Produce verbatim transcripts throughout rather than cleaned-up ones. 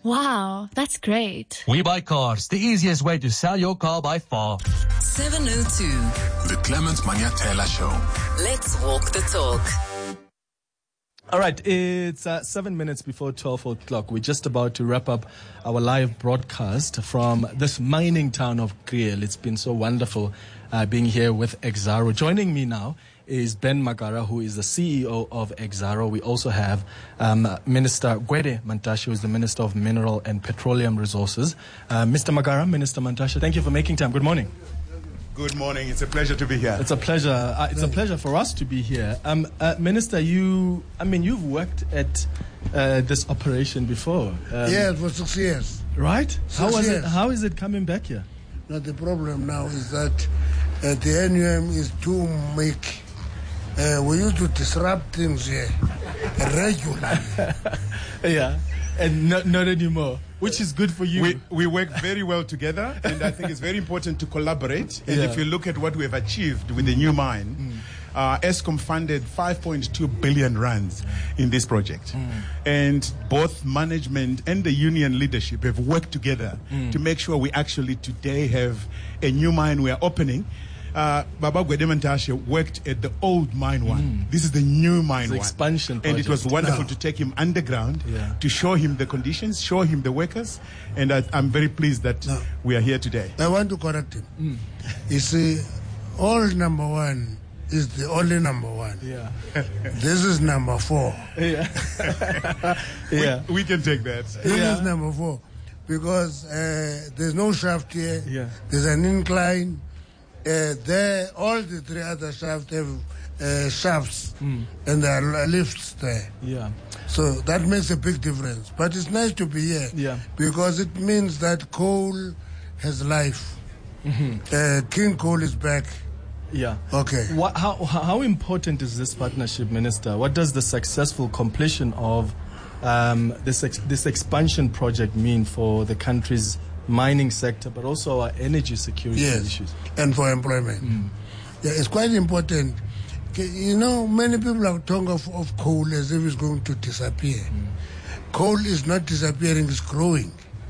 Wow, that's great. We Buy Cars, the easiest way to sell your car by far. seven oh two. The Clement Manyatela Show. Let's walk the talk. All right, it's uh, seven minutes before twelve o'clock. We're just about to wrap up our live broadcast from this mining town of Kriel. It's been so wonderful uh, being here with Exxaro. Joining me now is Ben Magara, who is the C E O of Exxaro. We also have um, Minister Gwede Mantashe, who is the Minister of Mineral and Petroleum Resources. Uh, Mister Magara, Minister Mantashe, thank you for making time. Good morning. Good morning. It's a pleasure to be here. It's a pleasure. Uh, it's a pleasure for us to be here. Um, uh, Minister, you, I mean, you've worked at uh, this operation before. Um, yes, for six years. Right? Six how was years. it? How is it coming back here? Now the problem now is that uh, the N U M is too make. Uh, we used to disrupt things here regularly. Yeah, and not, not anymore. Which is good for you. We, we work very well together, and I think it's very important to collaborate. And Yeah. if you look at what we have achieved with the new mine, mm. uh, ESCOM funded five point two billion rands in this project. Mm. And both management and the union leadership have worked together mm. to make sure we actually today have a new mine we are opening. Uh, Baba Gwede Mantashe worked at the old mine one. Mm. This is the new mine It's one. expansion project. And it was wonderful No. to take him underground, Yeah. to show him the conditions, show him the workers. And I, I'm very pleased that No. we are here today. I want to correct him. Mm. You see, all number one is the only number one. Yeah. This is number four. Yeah. yeah. We, we can take that. This Yeah. is number four because uh, there's no shaft here. Yeah. There's an incline. Uh, there, all the three other shafts have uh, shafts Mm. and there are lifts there. Yeah. So that makes a big difference. But it's nice to be here Yeah. because it means that coal has life. Mm-hmm. Uh, King Coal is back. Yeah. Okay. What, how how important is this partnership, Minister? What does the successful completion of um, this ex- this expansion project mean for the country's mining sector, but also our energy security Yes. issues? And for employment. Mm. Yeah, it's quite important. K- You know, many people are talking of, of coal as if it's going to disappear. Mm. Coal is not disappearing, it's growing.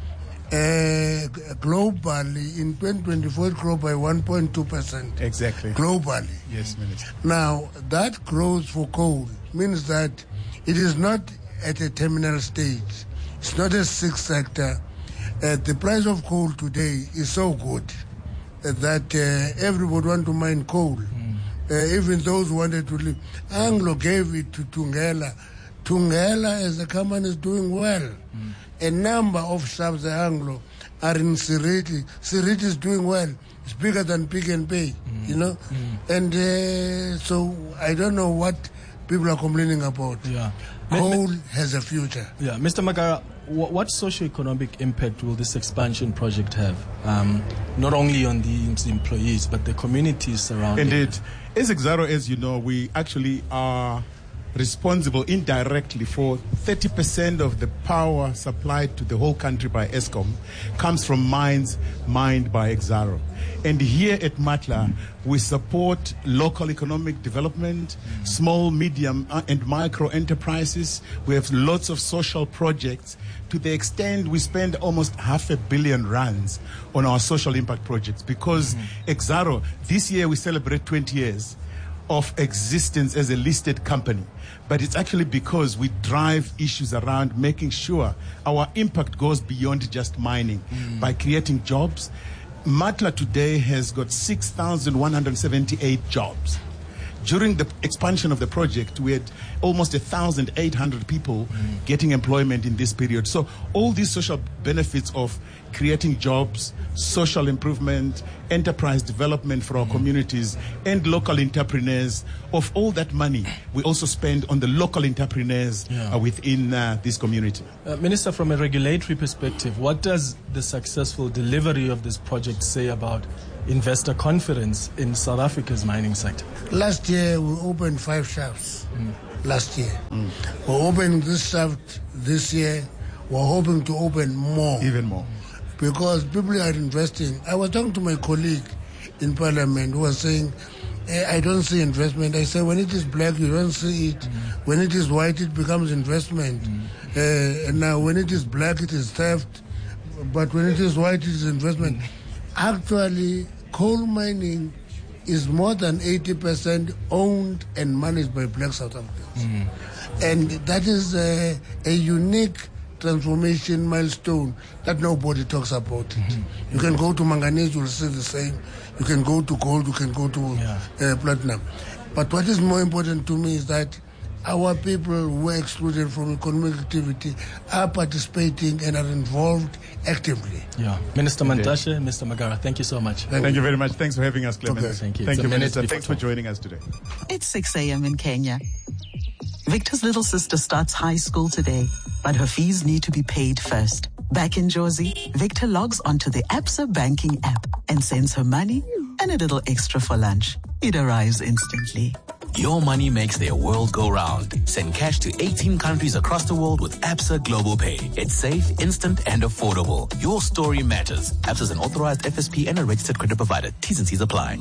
Uh, g- globally, in twenty twenty-four, it grew by one point two percent. Exactly. Globally. Yes, Minister. Now, that growth for coal means that it is not at a terminal stage. It's not a sick sector. Uh, the price of coal today is so good uh, that uh, everybody want to mine coal. Mm. Uh, even those who wanted to leave. Anglo gave it to Tungela. Tungela as a company is doing well. Mm. A number of shafts at Anglo are in Siriti. Siriti is doing well. It's bigger than Pick and Pay, mm. you know. Mm. And uh, so I don't know what people are complaining about. Yeah. Coal has a future. Yeah, Mister Magara, what, what socio-economic impact will this expansion project have? Um, not only on the employees, but the communities surrounding. Indeed. As Exxaro, as you know, we actually are responsible indirectly for thirty percent of the power supplied to the whole country by ESCOM comes from mines mined by Exxaro. And here at Matla, we support local economic development, mm. small, medium, uh, and micro enterprises. We have lots of social projects to the extent we spend almost half a billion rands on our social impact projects because mm-hmm. Exxaro, this year we celebrate twenty years of existence as a listed company. But it's actually because we drive issues around making sure our impact goes beyond just mining mm. by creating jobs. Matla today has got six thousand one hundred seventy-eight jobs. During the expansion of the project, we had almost one thousand eight hundred people mm. getting employment in this period. So all these social benefits of creating jobs, social improvement, enterprise development for our mm. communities, and local entrepreneurs, of all that money, we also spend on the local entrepreneurs yeah. uh, within uh, this community. Uh, Minister, from a regulatory perspective, what does the successful delivery of this project say about investor confidence in South Africa's mining sector? Last year, we opened five shafts. Mm. Last year. Mm. We're opening this shaft this year. We're hoping to open more. Even more. Because people are investing. I was talking to my colleague in Parliament who was saying I don't see investment. I say when it is black, you don't see it. Mm-hmm. When it is white, it becomes investment. Mm-hmm. Uh, and now when it is black, it is theft. But when it is white, it is investment. Mm-hmm. Actually, coal mining is more than eighty percent owned and managed by black South Africans. Mm-hmm. And that is a, a unique transformation milestone that nobody talks about it. Mm-hmm. You can go to manganese, you'll see the same. You can go to gold, you can go to yeah. uh, platinum. But what is more important to me is that our people who were excluded from economic activity are participating and are involved actively. Yeah. Minister Mantashe, Mister Magara, thank you so much. Thank, thank you very much. Thanks for having us, Clement. Okay. Thank you. Thank it's you, Minister. Thanks for joining us today. It's six a.m. in Kenya. Victor's little sister starts high school today, but her fees need to be paid first. Back in Jersey, Victor logs onto the Absa banking app and sends her money and a little extra for lunch. It arrives instantly. Your money makes their world go round. Send cash to eighteen countries across the world with Absa Global Pay. It's safe, instant, and affordable. Your story matters. Absa is an authorized F S P and a registered credit provider. T's and C's apply.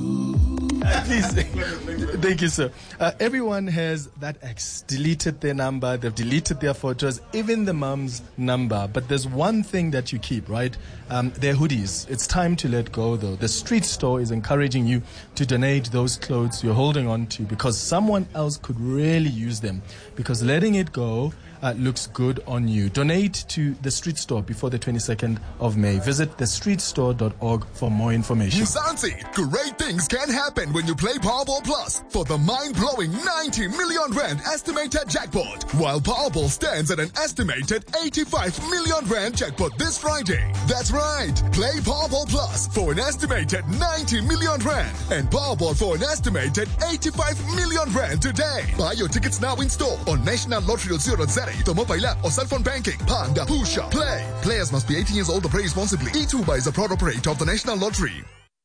Uh, please, thank you, sir. Uh, everyone has that ex deleted their number, they've deleted their photos, even the mom's number. But there's one thing that you keep, right? Um, their hoodies. It's time to let go, though. The street store is encouraging you to donate those clothes you're holding on to because someone else could really use them. Because letting it go Uh, looks good on you. Donate to the street store before the twenty-second of May. Visit the street store dot org for more information. Mzansi, great things can happen when you play Powerball Plus for the mind-blowing ninety million rand estimated jackpot. While Powerball stands at an estimated eighty-five million rand jackpot this Friday. That's right. Play Powerball Plus for an estimated ninety million rand and Powerball for an estimated eighty-five million rand today. Buy your tickets now in store on national lottery dot co dot za. The mobile app or cell phone banking. Panda, Pusha, Play. Players must be eighteen years old to play responsibly. E two is a proud operator of the National Lottery.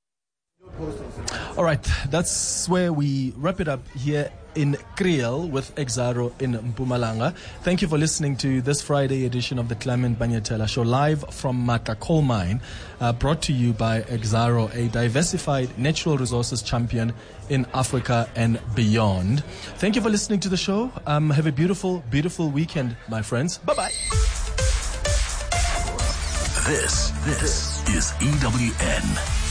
All right, that's where we wrap it up here in Kriel with Exxaro in Mpumalanga. Thank you for listening to this Friday edition of the Clement Banyatela Show, live from Matla Coal Mine, uh, brought to you by Exxaro, a diversified natural resources champion in Africa and beyond. Thank you for listening to the show. Um, have a beautiful, beautiful weekend, my friends. Bye-bye. This, this is E W N.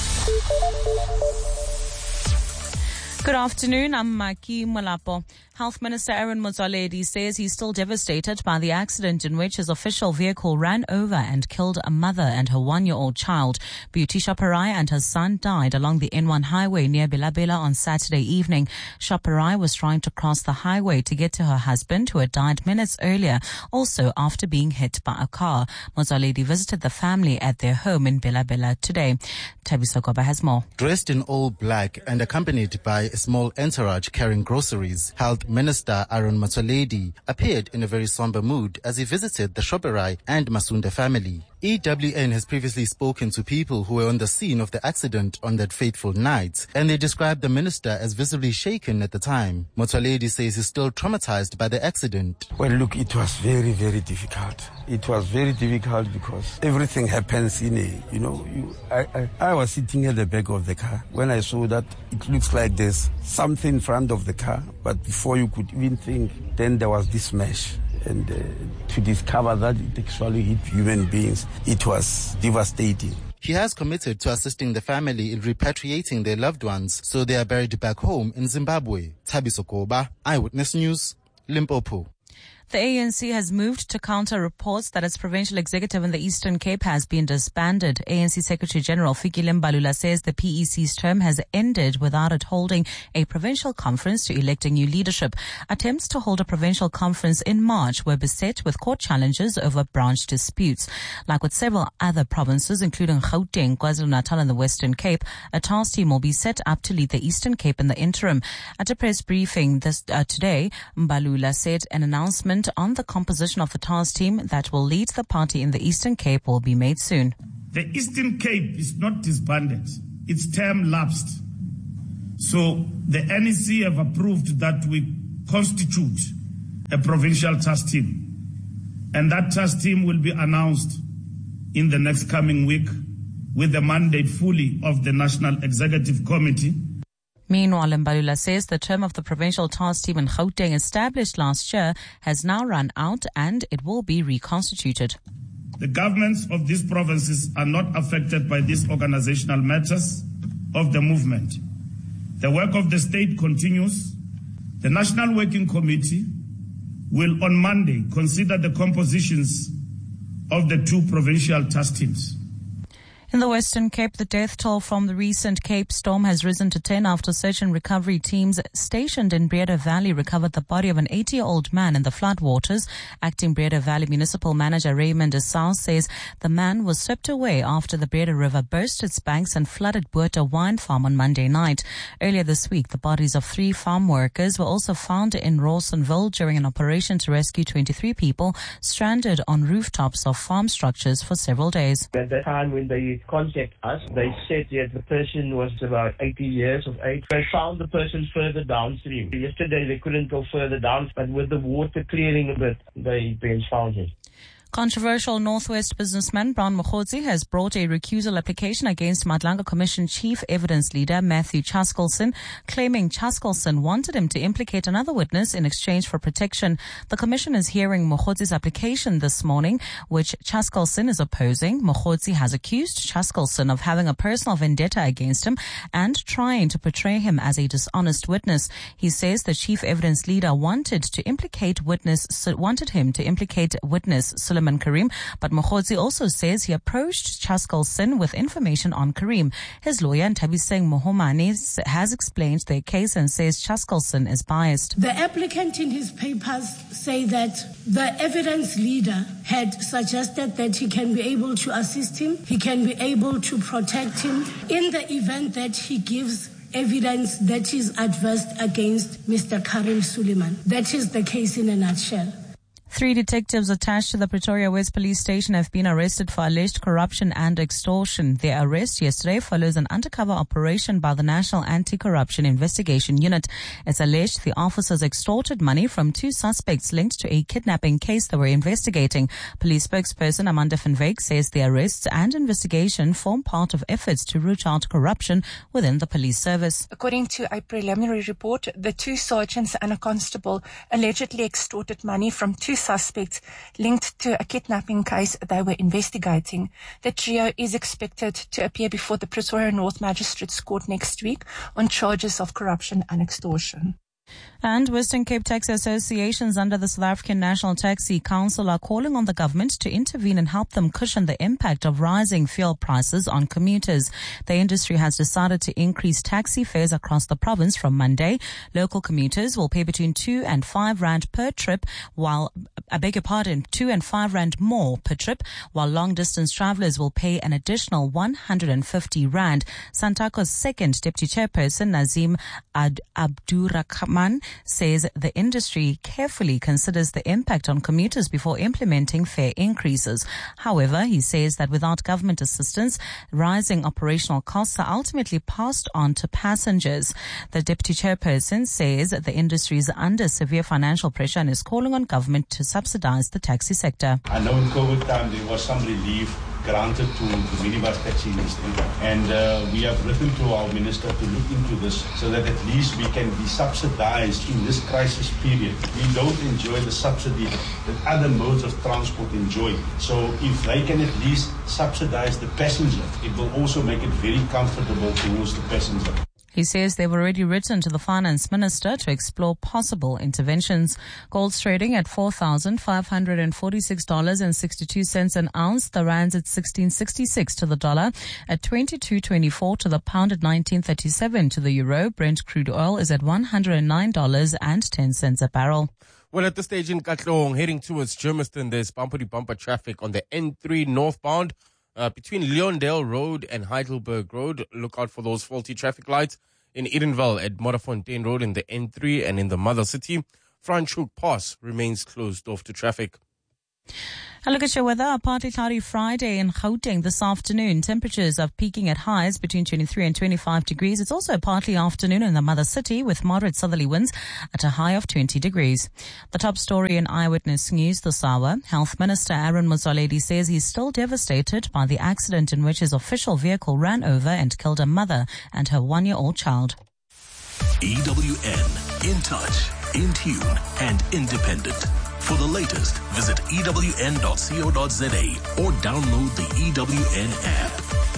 Good afternoon, I'm Maki Molapo. Health Minister Aaron Motsoaledi says he's still devastated by the accident in which his official vehicle ran over and killed a mother and her one-year-old child. Beauty Shaparai and her son died along the N one highway near Belabela on Saturday evening. Shaparai was trying to cross the highway to get to her husband, who had died minutes earlier, also after being hit by a car. Motsoaledi visited the family at their home in Belabela today. Tabiso Goba has more. Dressed in all black and accompanied by a small entourage carrying groceries, Health Minister Aaron Motsoaledi appeared in a very somber mood as he visited the Shoberai and Masunda family. E W N has previously spoken to people who were on the scene of the accident on that fateful night, and they described the minister as visibly shaken at the time. Motsoaledi says he's still traumatized by the accident. Well, look, it was very, very difficult. It was very difficult because everything happens in a, you know, you, I, I, I was sitting at the back of the car when I saw that it looks like there's something in front of the car, but before you could even think, then there was this smash. And uh, to discover that it actually hit human beings, it was devastating. He has committed to assisting the family in repatriating their loved ones so they are buried back home in Zimbabwe. Tabiso Koba, Eyewitness News, Limpopo. The A N C has moved to counter reports that its provincial executive in the Eastern Cape has been disbanded. A N C Secretary General Fikile Mbalula says the P E C's term has ended without it holding a provincial conference to elect a new leadership. Attempts to hold a provincial conference in March were beset with court challenges over branch disputes. Like with several other provinces, including Gauteng, KwaZulu-Natal and the Western Cape, a task team will be set up to lead the Eastern Cape in the interim. At a press briefing this uh, today, Mbalula said an announcement on the composition of the task team that will lead the party in the Eastern Cape will be made soon. The Eastern Cape is not disbanded. Its term lapsed. So the N E C have approved that we constitute a provincial task team. And that task team will be announced in the next coming week with the mandate fully of the National Executive Committee. Meanwhile, Mbalula says the term of the provincial task team in Gauteng established last year has now run out and it will be reconstituted. The governments of these provinces are not affected by these organizational matters of the movement. The work of the state continues. The National Working Committee will on Monday consider the compositions of the two provincial task teams. In the Western Cape, the death toll from the recent Cape storm has risen to ten after search and recovery teams stationed in Breda Valley recovered the body of an eighty-year-old man in the floodwaters. Acting Breda Valley Municipal Manager Raymond Esau says the man was swept away after the Breda River burst its banks and flooded Buerta wine farm on Monday night. Earlier this week, the bodies of three farm workers were also found in Rawsonville during an operation to rescue twenty-three people stranded on rooftops of farm structures for several days. At that time when they contact us, they said that the person was about eighty years of age. They found the person further downstream. Yesterday they couldn't go further down, but with the water clearing a bit, they then found him. Controversial Northwest businessman Brown Mokgotsi has brought a recusal application against Madlanga Commission Chief Evidence Leader Matthew Chaskalson, claiming Chaskalson wanted him to implicate another witness in exchange for protection. The Commission is hearing Mokgotsi's application this morning, which Chaskalson is opposing. Mokgotsi has accused Chaskalson of having a personal vendetta against him and trying to portray him as a dishonest witness. He says the Chief Evidence Leader wanted to implicate witness, wanted him to implicate witness Suleiman Karim, but Mokgotsi also says he approached Chaskalson with information on Karim. His lawyer, Ntabiseng Mohomane, has explained their case and says Chaskalson is biased. The applicant in his papers say that the evidence leader had suggested that he can be able to assist him, he can be able to protect him in the event that he gives evidence that is adverse against Mister Karim Suleiman. That is the case in a nutshell. Three detectives attached to the Pretoria West Police Station have been arrested for alleged corruption and extortion. Their arrest yesterday follows an undercover operation by the National Anti-Corruption Investigation Unit. It's alleged the officers extorted money from two suspects linked to a kidnapping case they were investigating. Police spokesperson Amanda van Wyk says the arrests and investigation form part of efforts to root out corruption within the police service. According to a preliminary report, the two sergeants and a constable allegedly extorted money from two suspects linked to a kidnapping case they were investigating. The trio is expected to appear before the Pretoria North Magistrates Court next week on charges of corruption and extortion. And Western Cape taxi associations under the South African National Taxi Council are calling on the government to intervene and help them cushion the impact of rising fuel prices on commuters. The industry has decided to increase taxi fares across the province from Monday. Local commuters will pay between two and five rand per trip, while, I beg your pardon, two and five rand more per trip, while long distance travelers will pay an additional one hundred fifty rand. Santaco's second deputy chairperson, Nazim Ad- Abdurrahman, says the industry carefully considers the impact on commuters before implementing fare increases. However, he says that without government assistance, rising operational costs are ultimately passed on to passengers. The deputy chairperson says the industry is under severe financial pressure and is calling on government to subsidize the taxi sector. I know in COVID time there was some relief granted to the minibus taxi industry, and uh, we have written to our minister to look into this so that at least we can be subsidized in this crisis period. We don't enjoy the subsidy that other modes of transport enjoy. So if they can at least subsidize the passenger, it will also make it very comfortable towards the passenger. He says they've already written to the finance minister to explore possible interventions. Gold's trading at four thousand five hundred forty-six dollars and sixty-two cents an ounce. The rand's at sixteen sixty-six to the dollar, at twenty-two twenty-four to the pound, at nineteen thirty-seven to the euro. Brent crude oil is at one hundred nine dollars and ten cents a barrel. Well, at this stage in Katlehong, heading towards Germiston, there's bumper-to-bumper traffic on the N three northbound. Uh, between Leondale Road and Heidelberg Road. Look out for those faulty traffic lights. In Edenville at Modderfontein Road in the N three, and in the Mother City, Franschhoek Pass remains closed off to traffic. A look at your weather. A partly cloudy Friday in Gauteng this afternoon. Temperatures are peaking at highs between twenty-three and twenty-five degrees. It's also a partly afternoon in the Mother City with moderate southerly winds at a high of twenty degrees. The top story in Eyewitness News this hour. Health Minister Aaron Motsoaledi says he's still devastated by the accident in which his official vehicle ran over and killed a mother and her one-year-old child. E W N. In touch, in tune, and independent. For the latest, visit E W N dot co dot za or download the E W N app.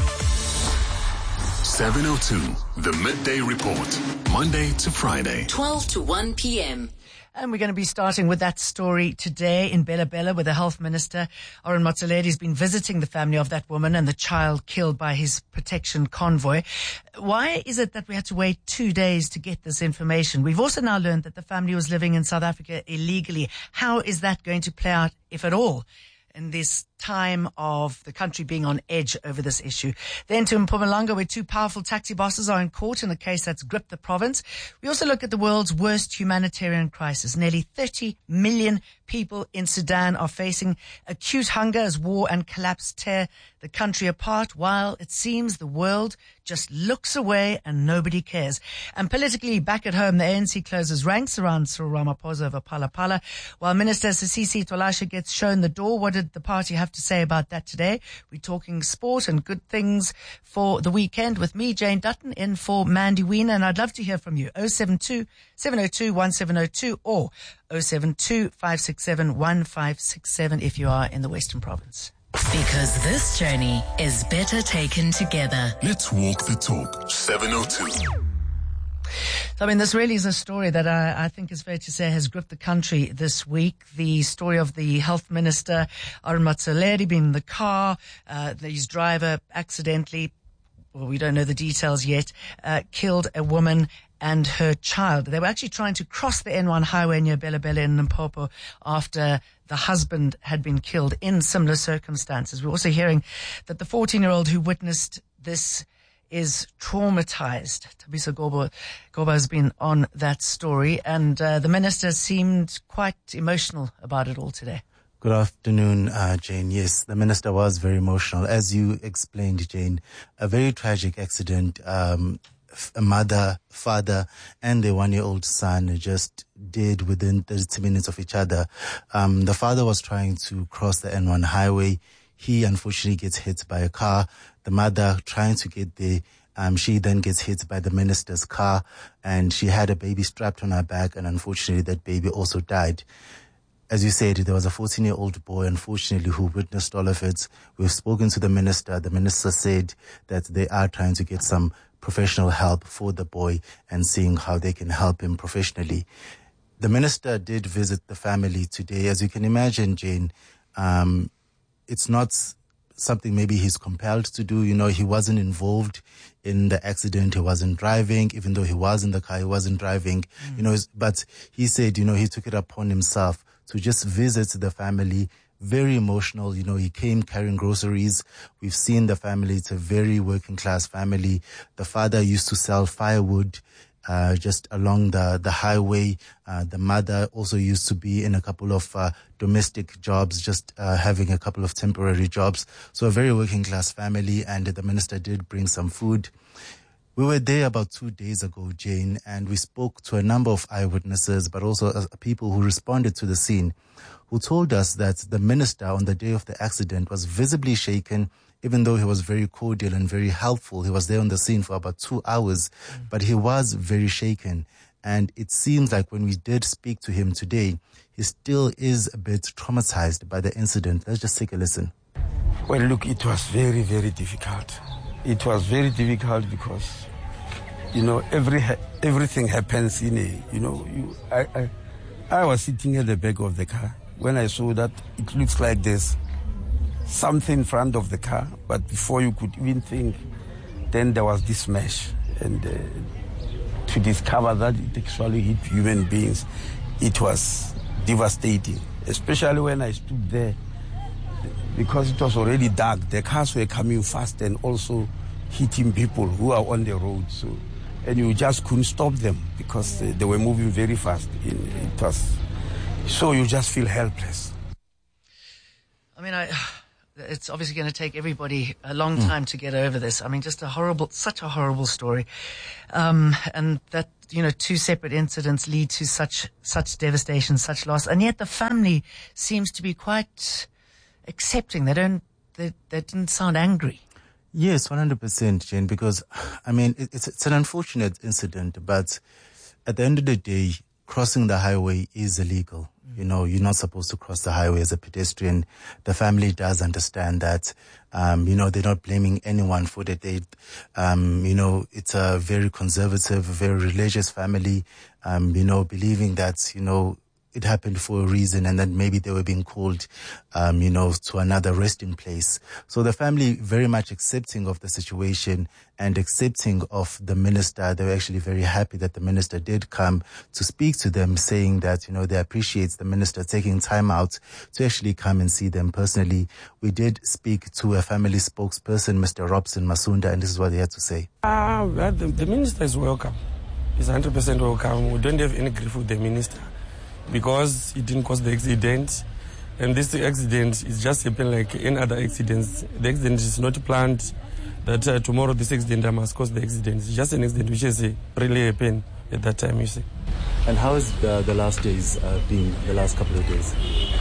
seven oh two, the Midday Report. Monday to Friday. twelve to one p.m. And we're going to be starting with that story today in Bela Bela, where the Health Minister, Aaron Motsoaledi, has been visiting the family of that woman and the child killed by his protection convoy. Why is it that we had to wait two days to get this information? We've also now learned that the family was living in South Africa illegally. How is that going to play out, if at all, in this time of the country being on edge over this issue? Then to Mpumalanga, where two powerful taxi bosses are in court in a case that's gripped the province. We also look at the world's worst humanitarian crisis. Nearly thirty million people in Sudan are facing acute hunger as war and collapse tear the country apart, while it seems the world just looks away and nobody cares. And politically, back at home, the A N C closes ranks around Cyril Ramaphosa over Phala Phala, while Minister Sisisi Twalashe gets shown the door. What did the party have to say about that today? We're talking sport and good things for the weekend with me, Jane Dutton, in for Mandy Wiener, and I'd love to hear from you. oh seven two, seven oh two, one seven oh two or oh seven two, five six seven, one five six seven if you are in the Western Province. Because this journey is better taken together. Let's walk the talk. seven oh two. So, I mean, this really is a story that I, I think is fair to say has gripped the country this week. The story of the Health Minister, Aaron Motsoaledi, being in the car, uh, his driver accidentally, well, we don't know the details yet, uh, killed a woman and her child. They were actually trying to cross the N one highway near Bela Bela in Limpopo after the husband had been killed in similar circumstances. We're also hearing that the fourteen-year-old who witnessed this is traumatized. Tabisa Gobo, Gobo has been on that story, and uh, the minister seemed quite emotional about it all today. Good afternoon, uh, Jane. Yes, the minister was very emotional. As you explained, Jane, a very tragic accident. Um, a mother, father, and their one-year-old son just dead within thirty minutes of each other. Um, the father was trying to cross the N one highway. He unfortunately gets hit by a car. The mother trying to get there, um, she then gets hit by the minister's car, and she had a baby strapped on her back, and unfortunately that baby also died. As you said, there was a fourteen-year-old boy, unfortunately, who witnessed all of it. We've spoken to the minister. The minister said that they are trying to get some professional help for the boy and seeing how they can help him professionally. The minister did visit the family today. As you can imagine, Jane, um, it's not something maybe he's compelled to do. You know, he wasn't involved in the accident. He wasn't driving. Even though he was in the car, he wasn't driving. Mm. You know, but he said, you know, he took it upon himself to just visit the family. Very emotional. You know, he came carrying groceries. We've seen the family. It's a very working class family. The father used to sell firewood uh, just along the, the highway. Uh, the mother also used to be in a couple of uh, domestic jobs, just uh, having a couple of temporary jobs. So a very working class family, and the minister did bring some food. We were there about two days ago, Jane, and we spoke to a number of eyewitnesses, but also uh, people who responded to the scene, who told us that the minister on the day of the accident was visibly shaken, even though he was very cordial and very helpful. He was there on the scene for about two hours, mm. but he was very shaken. And it seems like when we did speak to him today, he still is a bit traumatized by the incident. Let's just take a listen. Well, look, it was very, very difficult. It was very difficult because, you know, every everything happens in a, you know, you, I, I, I was sitting at the back of the car when I saw that it looks like there's something in front of the car, but before you could even think, then there was this smash. And uh, to discover that it actually hit human beings, it was devastating, especially when I stood there, because it was already dark. The cars were coming fast and also hitting people who are on the road. So, and you just couldn't stop them because they, they were moving very fast. It, it was, so you just feel helpless. I mean, I, it's obviously going to take everybody a long time mm. to get over this. I mean, just a horrible, such a horrible story. Um, and that, you know, two separate incidents lead to such, such devastation, such loss. And yet the family seems to be quite accepting. They don't, they, they didn't sound angry. Yes, one hundred percent, Jane, because, I mean, it, it's, it's an unfortunate incident, but at the end of the day, crossing the highway is illegal. You know, you're not supposed to cross the highway as a pedestrian. The family does understand that. Um, you know, they're not blaming anyone for that. They, um, you know, it's a very conservative, very religious family, um, you know, believing that, you know, it happened for a reason, and then maybe they were being called, um, you know, to another resting place. So the family very much accepting of the situation and accepting of the minister. They were actually very happy that the minister did come to speak to them, saying that, you know, they appreciate the minister taking time out to actually come and see them personally. We did speak to a family spokesperson, Mister Robson Masunda, and this is what he had to say. Uh, well, the, the minister is welcome. He's one hundred percent welcome. We don't have any grief with the minister, because it didn't cause the accident. And this accident is just happened like any other accidents. The accident is not planned that uh, tomorrow this accident must cause the accident. It's just an accident which has uh, really happened at that time, you see. And how has the, the last days uh, been, the last couple of days?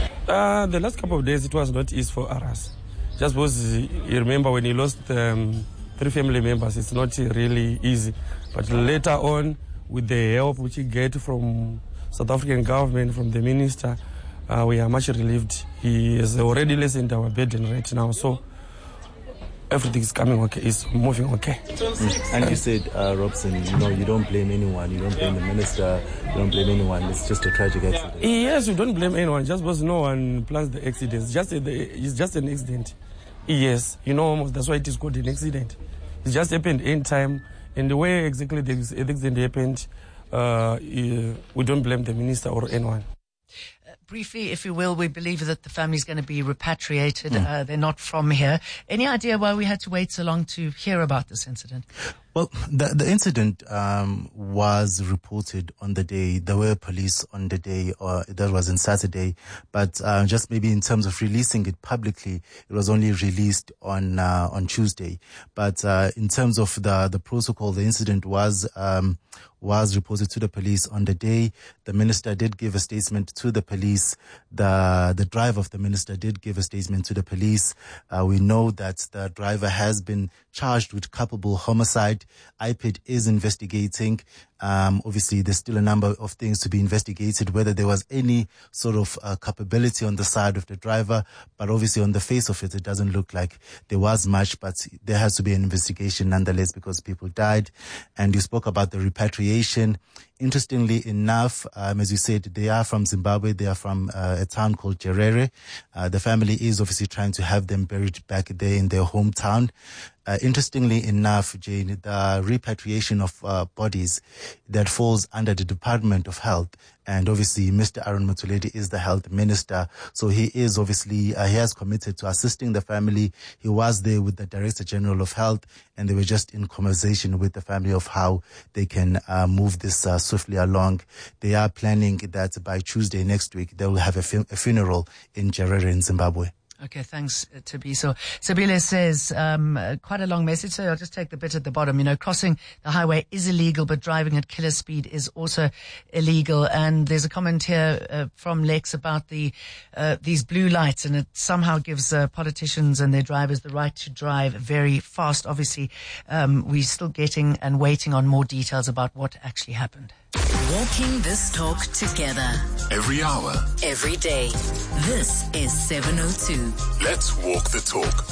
Uh, the last couple of days, it was not easy for us. Just because you remember when you lost um, three family members, it's not really easy. But later on, with the help which you get from South African government, from the minister, uh, we are much relieved. He has already lessened our burden right now, so everything is coming okay, is moving okay. Mm. And you said, uh, Robson, you know, you don't blame anyone, you don't blame the minister, you don't blame anyone, it's just a tragic accident. Yes, you don't blame anyone, just because no one plans the accident. It's just, a, it's just an accident. Yes, you know, that's why it is called an accident. It just happened in time, and the way exactly the accident happened, Uh, we don't blame the minister or anyone. Uh, briefly, if you will, we believe that the family's going to be repatriated. Mm. Uh, they're not from here. Any idea why we had to wait so long to hear about this incident? Well, the, the incident um, was reported on the day. There were police on the day, or that was on Saturday. But uh, just maybe in terms of releasing it publicly, it was only released on uh, on Tuesday. But uh, in terms of the the protocol, the incident was um, was reported to the police on the day. The minister did give a statement to the police. The the driver of the minister did give a statement to the police. Uh, we know that the driver has been charged with culpable homicide. I P I D is investigating. Um, obviously, there's still a number of things to be investigated, whether there was any sort of uh, culpability on the side of the driver. But obviously, on the face of it, it doesn't look like there was much. But there has to be an investigation nonetheless, because people died. And you spoke about the repatriation. Interestingly enough, um, as you said, they are from Zimbabwe. They are from uh, a town called Jerere. Uh, the family is obviously trying to have them buried back there in their hometown. Uh, interestingly enough, Jane, the repatriation of uh, bodies that falls under the Department of Health, and obviously Mister Aaron Motsoaledi is the health minister, so he is obviously uh, he has committed to assisting the family. He was there with the Director General of Health, and they were just in conversation with the family of how they can uh, move this uh, swiftly along. They are planning that by Tuesday next week they will have a, fu- a funeral in Jerere in Zimbabwe. Okay, thanks, uh, Tabiso. Sabile says, um, uh, quite a long message, so I'll just take the bit at the bottom. You know, crossing the highway is illegal, but driving at killer speed is also illegal. And there's a comment here uh, from Lex about the uh, these blue lights, and it somehow gives uh, politicians and their drivers the right to drive very fast. Obviously, um, we're still getting and waiting on more details about what actually happened. Walking this talk together. Every hour. Every day. This is seven oh two. Let's walk the talk.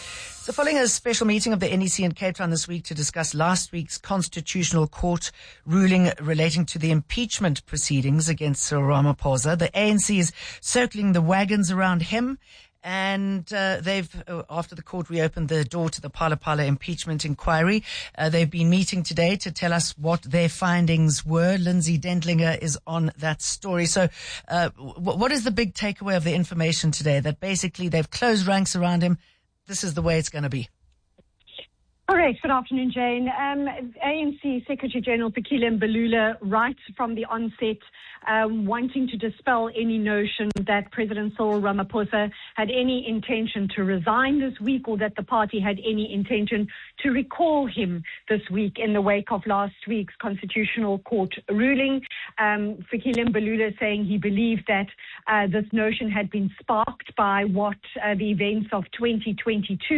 So following a special meeting of the N E C in Cape Town this week to discuss last week's Constitutional Court ruling relating to the impeachment proceedings against Cyril Ramaphosa, the A N C is circling the wagons around him. And uh, they've, uh, after the court reopened the door to the Phala Phala impeachment inquiry, uh, they've been meeting today to tell us what their findings were. Lindsay Dendlinger is on that story. So uh, w- what is the big takeaway of the information today? That basically they've closed ranks around him. This is the way it's going to be. All right. Good afternoon, Jane. Um, A N C Secretary General Fikile Mbalula, right from the onset, um, wanting to dispel any notion that President Cyril Ramaphosa had any intention to resign this week, or that the party had any intention to recall him this week in the wake of last week's Constitutional Court ruling. Um, Fikile Mbalula saying he believed that uh, this notion had been sparked by what uh, the events of twenty twenty-two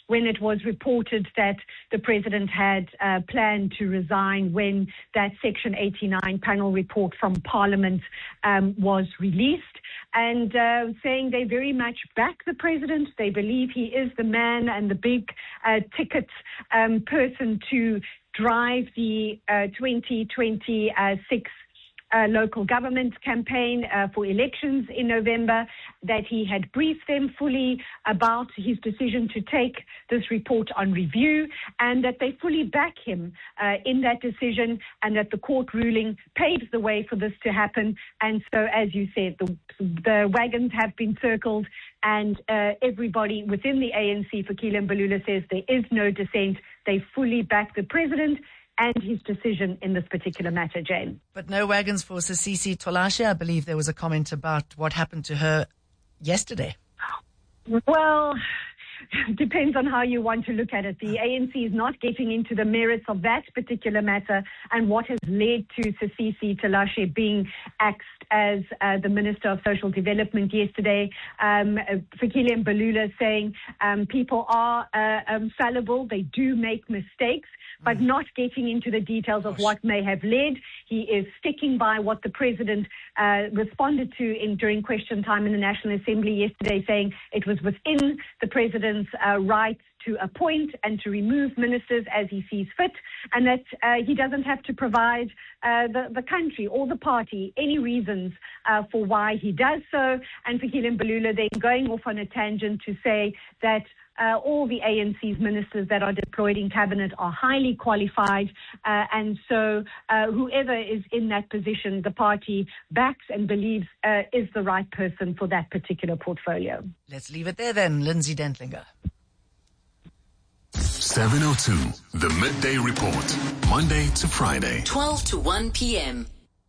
when it was reported that the president had uh, planned to resign when that Section eighty-nine panel report from Parliament um, was released, and uh, saying they very much back the president. They believe he is the man and the big uh, ticket um, person to drive the uh, twenty twenty-six Uh, local government campaign uh, for elections in November, that he had briefed them fully about his decision to take this report on review, and that they fully back him uh, in that decision, and that the court ruling paves the way for this to happen. And so, as you said, the, the wagons have been circled, and uh, everybody within the A N C, Fikile Mbalula, says there is no dissent. They fully back the president and his decision in this particular matter, Jane. But no wagons for Sisisi Tolashe. I believe there was a comment about what happened to her yesterday. Well, depends on how you want to look at it. The A N C is not getting into the merits of that particular matter and what has led to Sisisi Tolashe being axed as uh, the Minister of Social Development yesterday. Um, Fikile Mbalula saying um, people are uh, um, fallible, they do make mistakes, but not getting into the details of what may have led. He is sticking by what the president uh, responded to in during question time in the National Assembly yesterday, saying it was within the president's uh, right to appoint and to remove ministers as he sees fit, and that uh, he doesn't have to provide uh, the, the country or the party any reasons uh, for why he does so. And Fikile Mbalula then going off on a tangent to say that Uh, all the A N C's ministers that are deployed in cabinet are highly qualified, uh, and so uh, whoever is in that position, the party backs and believes uh, is the right person for that particular portfolio. Let's leave it there then, Lindsay Dentlinger. seven oh two, the Midday Report, Monday to Friday. twelve to one p.m.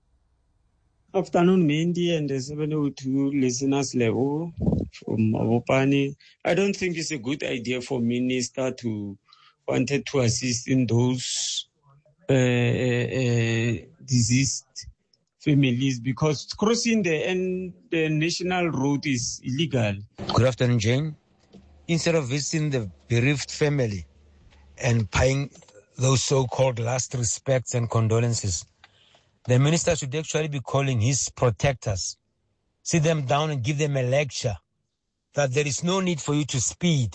Afternoon, Mindy, and the seven oh two listeners level from Mabopane. I don't think it's a good idea for minister to wanted to assist in those uh, uh, diseased families, because crossing the end, the national road is illegal. Good afternoon, Jane. Instead of visiting the bereaved family and paying those so-called last respects and condolences, the minister should actually be calling his protectors, sit them down and give them a lecture that there is no need for you to speed.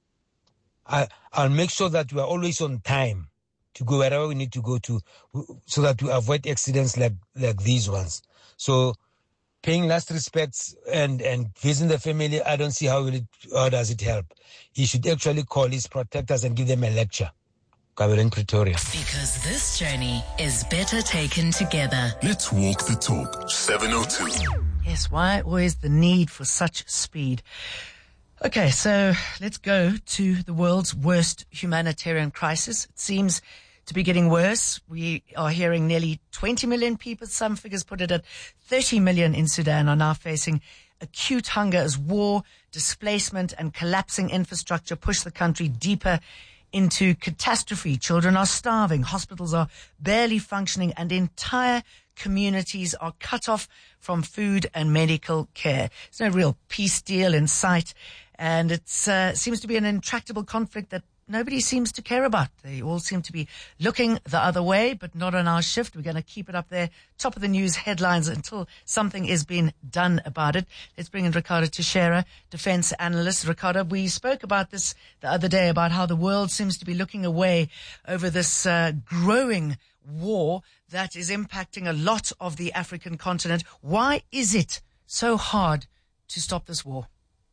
I, I'll make sure that we are always on time to go wherever we need to go to, so that we avoid accidents like, like these ones. So paying last respects and, and visiting the family, I don't see how, will it, how does it help. He should actually call his protectors and give them a lecture. In Pretoria. Because this journey is better taken together. Let's walk the talk. seven oh two. Yes, why always the need for such speed? Okay, so let's go to the world's worst humanitarian crisis. It seems to be getting worse. We are hearing nearly twenty million people, some figures put it at thirty million in Sudan, are now facing acute hunger as war, displacement, and collapsing infrastructure push the country deeper into catastrophe. Children are starving, hospitals are barely functioning, and entire communities are cut off from food and medical care. There's no real peace deal in sight, and it uh, seems to be an intractable conflict that nobody seems to care about. They all seem to be looking the other way, but not on our shift. We're going to keep it up there, top of the news headlines, until something is being done about it. Let's bring in Ricardo Teixeira, defense analyst. Ricardo, we spoke about this the other day, about how the world seems to be looking away over this uh, growing war that is impacting a lot of the African continent. Why is it so hard to stop this war?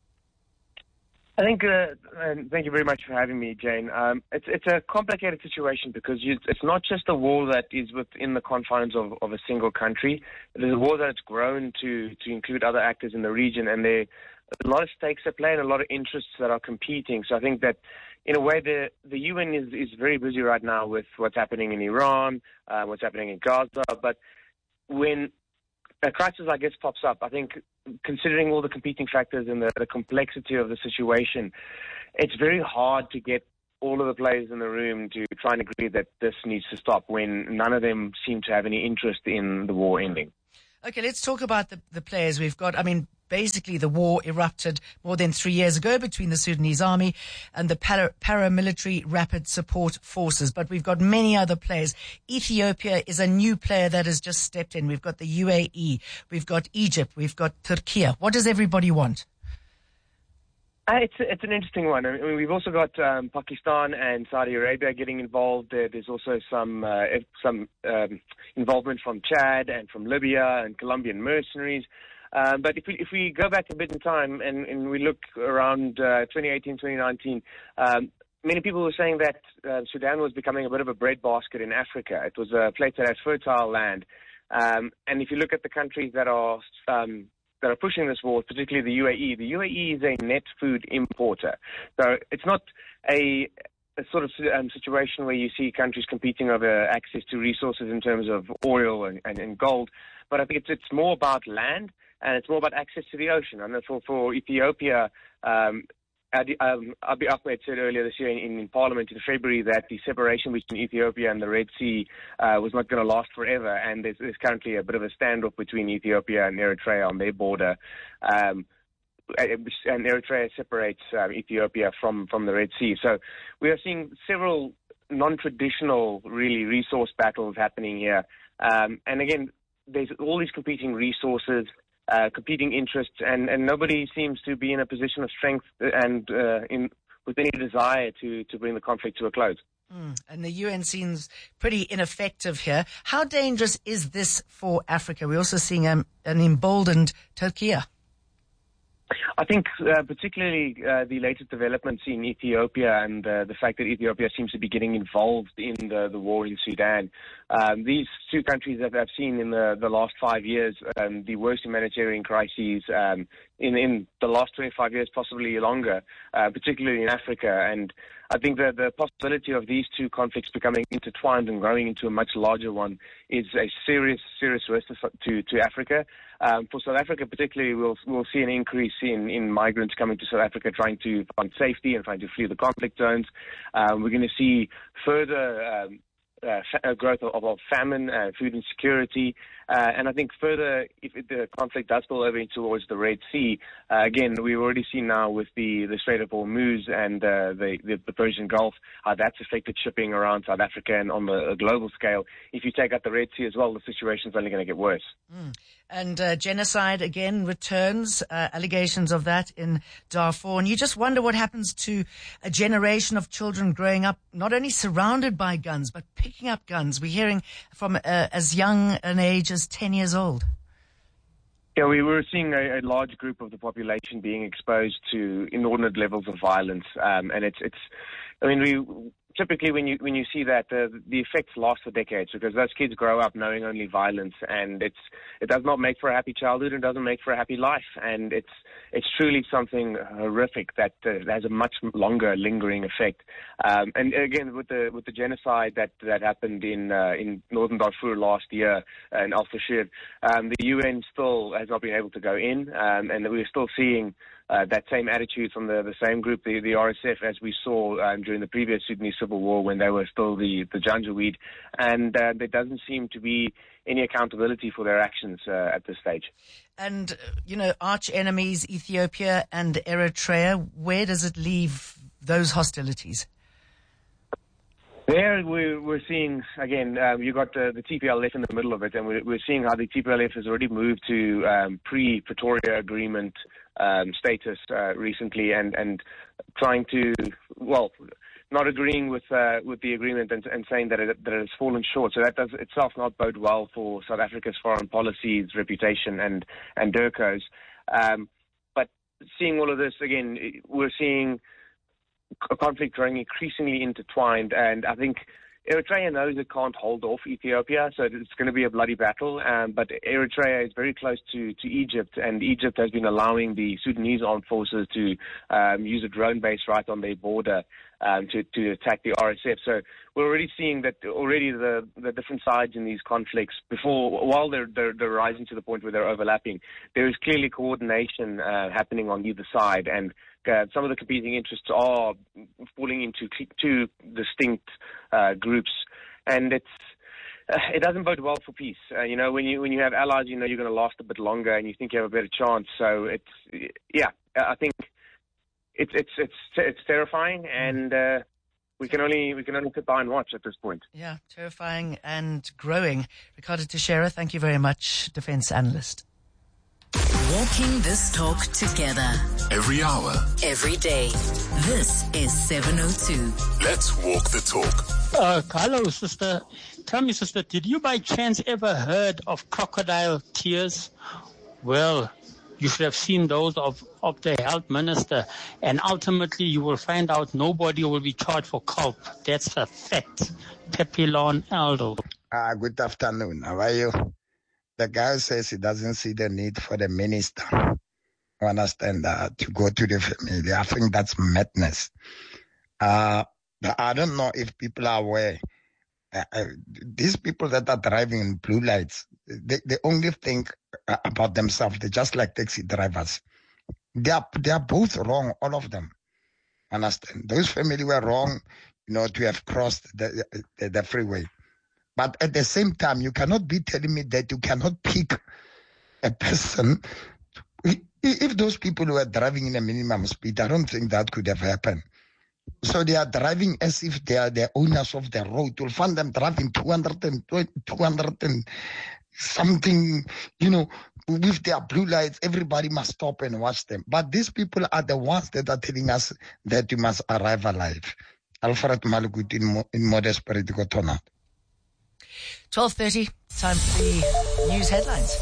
I think, uh, and thank you very much for having me, Jane. Um, it's it's a complicated situation because you, it's not just a war that is within the confines of, of a single country. It is a war that's grown to, to include other actors in the region, and there are a lot of stakes at play and a lot of interests that are competing. So I think that, in a way, the, the U N is, is very busy right now with what's happening in Iran, uh, what's happening in Gaza. But when a crisis like this pops up, I think, considering all the competing factors and the, the complexity of the situation, it's very hard to get all of the players in the room to try and agree that this needs to stop when none of them seem to have any interest in the war ending. Okay, let's talk about the, the players we've got. I mean, basically the war erupted more than three years ago between the Sudanese army and the para- paramilitary rapid support forces. But we've got many other players. Ethiopia is a new player that has just stepped in. We've got the U A E, we've got Egypt, we've got Turkey. What does everybody want? Uh, it's it's an interesting one. I mean, we've also got um, Pakistan and Saudi Arabia getting involved. There, there's also some uh, some um, involvement from Chad and from Libya and Colombian mercenaries. Um, but if we if we go back a bit in time and, and we look around uh, twenty eighteen, twenty nineteen, um, many people were saying that uh, Sudan was becoming a bit of a breadbasket in Africa. It was a place that has fertile land. Um, and if you look at the countries that are um, that are pushing this war, particularly the U A E. The U A E is a net food importer. So it's not a, a sort of um, situation where you see countries competing over access to resources in terms of oil and, and, and gold, but I think it's, it's more about land and it's more about access to the ocean. And for, for Ethiopia, um, Abiy um, Ahmed said earlier this year in, in Parliament in February that the separation between Ethiopia and the Red Sea uh, was not going to last forever, and there's, there's currently a bit of a standoff between Ethiopia and Eritrea on their border. Um, and Eritrea separates um, Ethiopia from, from the Red Sea. So we are seeing several non-traditional, really, resource battles happening here. Um, and again, there's all these competing resources, Uh, competing interests, and, and nobody seems to be in a position of strength and uh, in with any desire to, to bring the conflict to a close. Mm, and the U N seems pretty ineffective here. How dangerous is this for Africa? We're also seeing um, an emboldened Turkey. I think uh, particularly uh, the latest developments in Ethiopia and uh, the fact that Ethiopia seems to be getting involved in the, the war in Sudan. Um, these two countries that I've seen in the, the last five years, um, the worst humanitarian crises um, in, in the last twenty-five years, possibly longer, uh, particularly in Africa. And I think that the possibility of these two conflicts becoming intertwined and growing into a much larger one is a serious, serious risk to, to Africa. Um, for South Africa particularly, we'll, we'll see an increase in, in migrants coming to South Africa trying to find safety and trying to flee the conflict zones. Um, we're going to see further um, uh, fa- growth of, of famine, uh, food insecurity, uh, and I think further, if the conflict does spill over towards the Red Sea, uh, again, we've already seen now with the, the Strait of Hormuz and uh, the, the, the Persian Gulf, how that's affected shipping around South Africa and on the, a global scale. If you take out the Red Sea as well, the situation's only going to get worse. Mm. And uh, genocide again returns, uh, allegations of that in Darfur. And you just wonder what happens to a generation of children growing up not only surrounded by guns, but picking up guns. We're hearing from uh, as young an age as ten years old. Yeah, we were seeing a, a large group of the population being exposed to inordinate levels of violence. Um, and it's, it's, I mean, we... Typically, when you when you see that, uh, the effects last for decades because those kids grow up knowing only violence, and it's it does not make for a happy childhood and doesn't make for a happy life, and it's it's truly something horrific that uh, has a much longer lingering effect. Um, and again, with the with the genocide that, that happened in uh, in northern Darfur last year uh, in Al Fashir, um, the U N still has not been able to go in, um, and we're still seeing Uh, that same attitude from the, the same group, the, the R S F, as we saw um, during the previous Sudanese civil war when they were still the, the Janjaweed. And uh, there doesn't seem to be any accountability for their actions uh, at this stage. And, uh, you know, arch enemies, Ethiopia and Eritrea, where does it leave those hostilities? There we're, we're seeing, again, um, you've got uh, the T P L F in the middle of it, and we're, we're seeing how the T P L F has already moved to um, pre-Pretoria agreement um, status uh, recently and, and trying to, well, not agreeing with uh, with the agreement and, and saying that it, that it has fallen short. So that does itself not bode well for South Africa's foreign policy's reputation and, and DIRCO's. Um, but seeing all of this, again, we're seeing a conflict growing increasingly intertwined, and I think Eritrea knows it can't hold off Ethiopia, so it's going to be a bloody battle. Um, but Eritrea is very close to, to Egypt, and Egypt has been allowing the Sudanese armed forces to um, use a drone base right on their border um, to, to attack the R S F. So we're already seeing that already the, the different sides in these conflicts, before while they're, they're, they're rising to the point where they're overlapping, there is clearly coordination uh, happening on either side, and Uh, some of the competing interests are falling into two distinct uh, groups, and it's uh, it doesn't bode well for peace. Uh, you know, when you when you have allies, you know you're going to last a bit longer, and you think you have a better chance. So it's yeah, I think it's it's it's it's terrifying, and uh, we can only we can only sit by and watch at this point. Yeah, terrifying and growing. Ricardo Teixeira, thank you very much, defense analyst. Walking this talk together. Every hour. Every day. This is seven oh two. Let's walk the talk. Uh, hello, sister. Tell me, sister, did you by chance ever heard of crocodile tears? Well, you should have seen those of, of the health minister, and ultimately you will find out nobody will be charged for culp. That's a fact. Pepilon Aldo. Ah, good afternoon. How are you? The guy says he doesn't see the need for the minister, you understand, uh, to go to the family. I think that's madness. Uh, I don't know if people are aware. Uh, uh, these people that are driving in blue lights, they, they only think about themselves. They're just like taxi drivers. They are, they are both wrong, all of them. Understand? Those families were wrong, you know, to have crossed the, the, the freeway. But at the same time, you cannot be telling me that you cannot pick a person. If those people were driving in a minimum speed, I don't think that could have happened. So they are driving as if they are the owners of the road. You'll find them driving two hundred and two hundred and something, you know, with their blue lights. Everybody must stop and watch them. But these people are the ones that are telling us that you must arrive alive. Alfred Malukut in, in Modest Political Turnout. twelve thirty, time for the news headlines.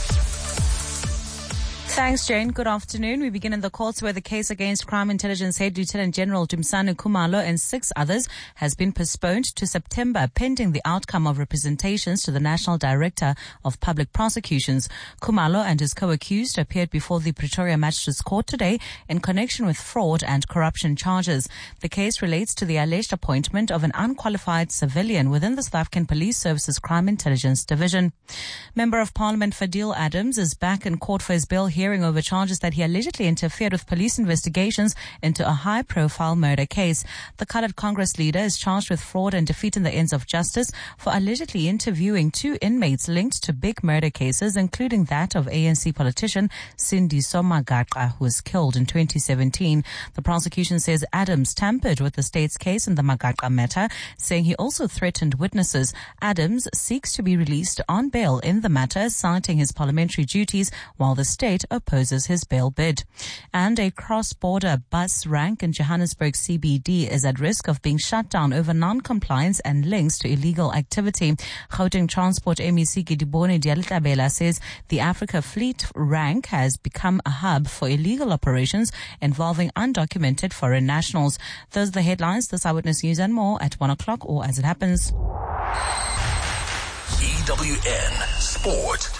Thanks, Jane. Good afternoon. We begin in the courts where the case against Crime Intelligence Head Lieutenant General Dumisani Khumalo and six others has been postponed to September pending the outcome of representations to the National Director of Public Prosecutions. Khumalo and his co-accused appeared before the Pretoria Magistrates Court today in connection with fraud and corruption charges. The case relates to the alleged appointment of an unqualified civilian within the South African Police Service's Crime Intelligence Division. Member of Parliament Fadil Adams is back in court for his bail hearing over charges that he allegedly interfered with police investigations into a high-profile murder case. The coloured Congress leader is charged with fraud and defeating the ends of justice for allegedly interviewing two inmates linked to big murder cases, including that of A N C politician Sindiso Magaqa, who was killed in twenty seventeen. The prosecution says Adams tampered with the state's case in the Magaqa matter, saying he also threatened witnesses. Adams seeks to be released on bail in the matter, citing his parliamentary duties, while the state opposes his bail bid. And a cross-border bus rank in Johannesburg C B D is at risk of being shut down over non-compliance and links to illegal activity. Gauteng Transport M E C Gidibone Dialetabela says the Africa Fleet rank has become a hub for illegal operations involving undocumented foreign nationals. Those are the headlines. This Eyewitness News and more at one o'clock or as it happens. E W N Sport.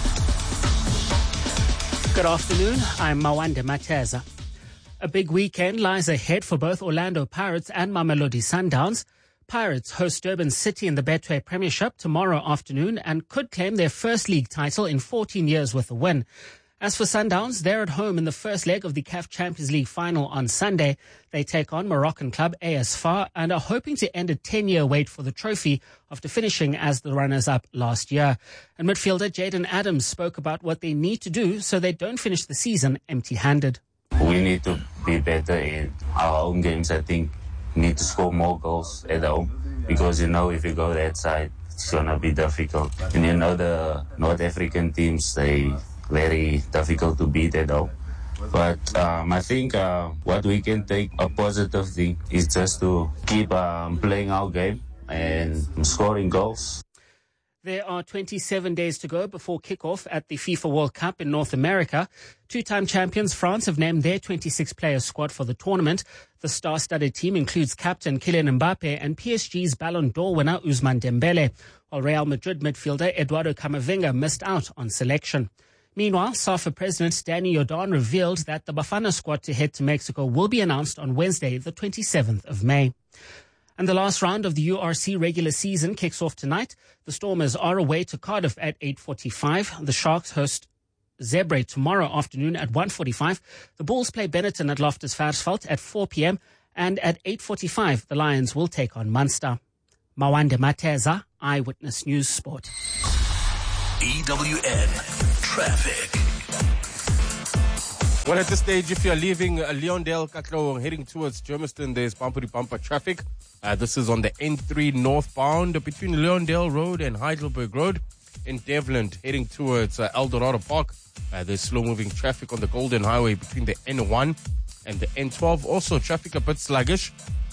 Good afternoon, I'm Mawande Mateza. A big weekend lies ahead for both Orlando Pirates and Mamelodi Sundowns. Pirates host Durban City in the Betway Premiership tomorrow afternoon and could claim their first league title in fourteen years with a win. As for Sundowns, they're at home in the first leg of the C A F Champions League final on Sunday. They take on Moroccan club A S F A R and are hoping to end a ten-year wait for the trophy after finishing as the runners-up last year. And midfielder Jaden Adams spoke about what they need to do so they don't finish the season empty-handed. We need to be better in our own games. I think we need to score more goals at home because, you know, if you go that side, it's going to be difficult. And, you know, the North African teams, they very difficult to beat at home. But um, I think uh, what we can take a positive thing is just to keep um, playing our game and scoring goals. There are twenty-seven days to go before kickoff at the FIFA World Cup in North America. Two-time champions France have named their twenty-six player squad for the tournament. The star-studded team includes captain Kylian Mbappe and P S G's Ballon d'Or winner Ousmane Dembele, while Real Madrid midfielder Eduardo Camavinga missed out on selection. Meanwhile, SAFA President Danny Jordan revealed that the Bafana squad to head to Mexico will be announced on Wednesday, the twenty-seventh of May. And the last round of the U R C regular season kicks off tonight. The Stormers are away to Cardiff at eight forty-five. The Sharks host Zebre tomorrow afternoon at one forty-five. The Bulls play Benetton at Loftus Versfeld at four p.m. And at eight forty-five, the Lions will take on Munster. Mawande Mateza, Eyewitness News Sport. E W N Traffic. Well, at this stage, if you're leaving uh, Leondale, Katlehong, heading towards Germiston, there's bumper-to-bumper traffic. Uh, this is on the N three northbound between Leondale Road and Heidelberg Road. In Devland, heading towards uh, Eldorado Park, uh, there's slow-moving traffic on the Golden Highway between the N one and the N twelve. Also, traffic a bit sluggish.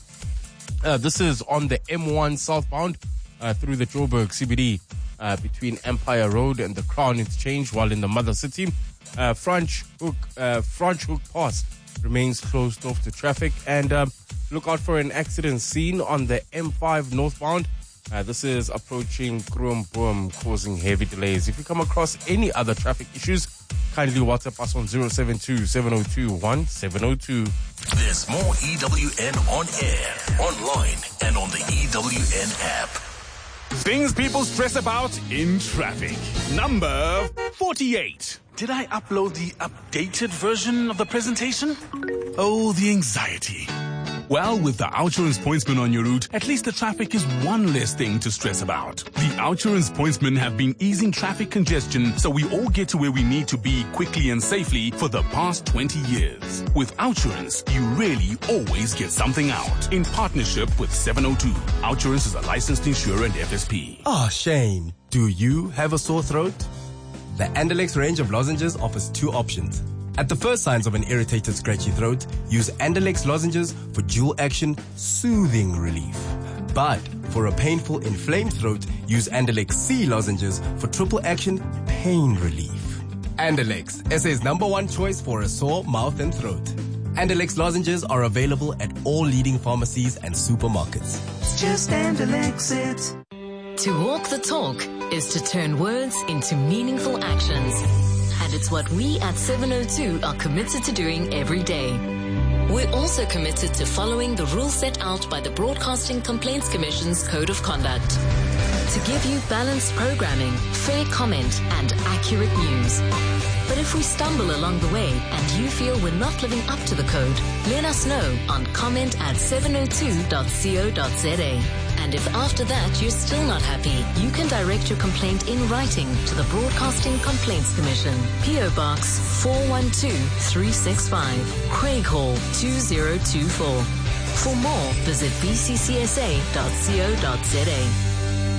Uh, this is on the M one southbound uh, through the Joburg C B D uh, between Empire Road and the Crown Exchange, while in the Mother City, uh, French Hook, uh, French Hook Pass remains closed off to traffic. And um, look out for an accident scene on the M five northbound. Uh, this is approaching Kruomboom, causing heavy delays. If you come across any other traffic issues, kindly WhatsApp us on zero seven two, seven zero two, one seven zero two. There's more E W N on air, online, and on the E W N app. Things people stress about in traffic. Number forty-eight. Did I upload the updated version of the presentation? Oh, the anxiety. Well, with the Outsurance Pointsman on your route, at least the traffic is one less thing to stress about. The Outsurance Pointsmen have been easing traffic congestion so we all get to where we need to be quickly and safely for the past twenty years. With Outsurance, you really always get something out. In partnership with seven oh two, Outsurance is a licensed insurer and F S P. Ah, Shane, do you have a sore throat? The Andalex range of lozenges offers two options. At the first signs of an irritated, scratchy throat, use Andalex lozenges for dual-action, soothing relief. But for a painful, inflamed throat, use Andalex C lozenges for triple-action, pain relief. Andalex, S A's number one choice for a sore mouth and throat. Andalex lozenges are available at all leading pharmacies and supermarkets. It's just Andalex it. To walk the talk is to turn words into meaningful actions. And it's what we at seven oh two are committed to doing every day. We're also committed to following the rules set out by the Broadcasting Complaints Commission's Code of Conduct. To give you balanced programming, fair comment, and accurate news. But if we stumble along the way and you feel we're not living up to the code, let us know on comment at seven oh two dot co dot za. And if after that you're still not happy, you can direct your complaint in writing to the Broadcasting Complaints Commission, P O Box four one two three six five, Craighall two zero two four. For more, visit b c c s a dot co dot za.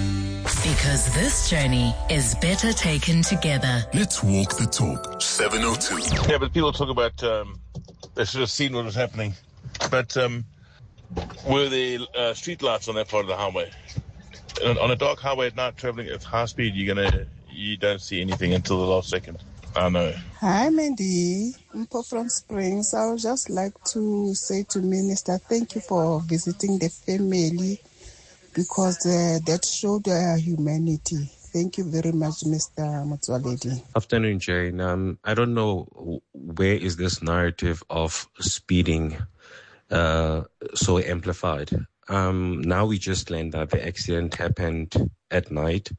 Because this journey is better taken together. Let's walk the talk. seven oh two. Yeah, but people talk about um, they should have seen what was happening. But um, were there uh, street lights on that part of the highway? On, on a dark highway at night, traveling at high speed, you're gonna you don't see anything until the last second. I know. Hi, Mandy. Mpo from Springs. I would just like to say to Minister, thank you for visiting the family, because uh, that showed uh, humanity. Thank you very much, Mister Motsoaledi. Afternoon, Jane. Um, I don't know where is this narrative of speeding uh, so amplified. Um, now we just learned that the accident happened at night.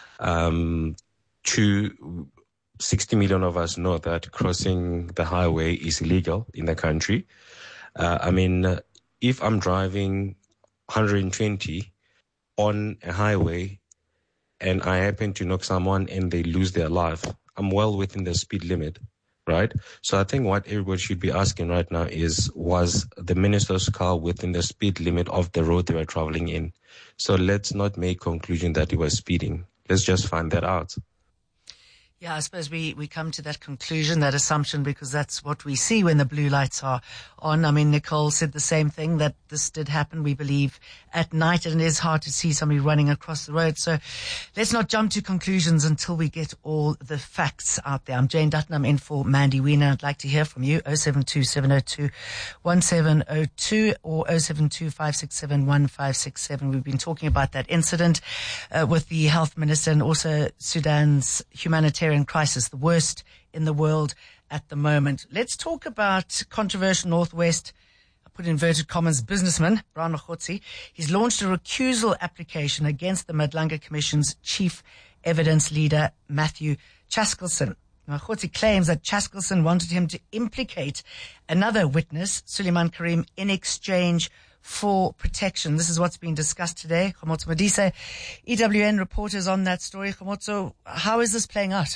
Um, two, sixty million of us know that crossing the highway is illegal in the country. Uh, I mean, if I'm driving one hundred twenty on a highway and I happen to knock someone and they lose their life, I'm well within the speed limit, right? So I think what everybody should be asking right now is, was the minister's car within the speed limit of the road they were traveling in? So let's not make conclusion that he was speeding. Let's just find that out. Yeah, I suppose we, we come to that conclusion, that assumption, because that's what we see when the blue lights are on. I mean, Nicole said the same thing, that this did happen, we believe, at night, and it is hard to see somebody running across the road. So let's not jump to conclusions until we get all the facts out there. I'm Jane Dutton. I'm in for Mandy Wiener. I'd like to hear from you. oh seven two, seven oh two, one seven oh two or oh seven two, five six seven, one five six seven. We've been talking about that incident uh, with the health minister and also Sudan's humanitarian crisis, the worst in the world at the moment. Let's talk about controversial Northwest, I put inverted commas, businessman, Brian Mokgotsi. He's launched a recusal application against the Madlanga Commission's chief evidence leader, Matthew Chaskelson. Makhoti claims that Chaskelson wanted him to implicate another witness, Suleiman Karim, in exchange for protection. This is what's being discussed today. Khomotso Modise, E W N reporters on that story. Khomotso, how is this playing out?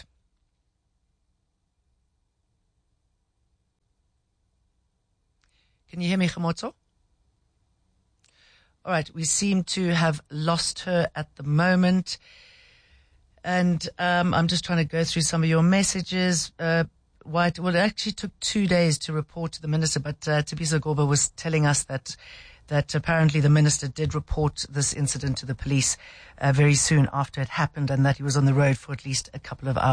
Can you hear me, Khomotso? All right, we seem to have lost her at the moment. And um, I'm just trying to go through some of your messages. Uh, White, well, it actually took two days to report to the minister, but uh, Thabiso Gorba was telling us that that apparently the minister did report this incident to the police uh, very soon after it happened, and that he was on the road for at least a couple of hours.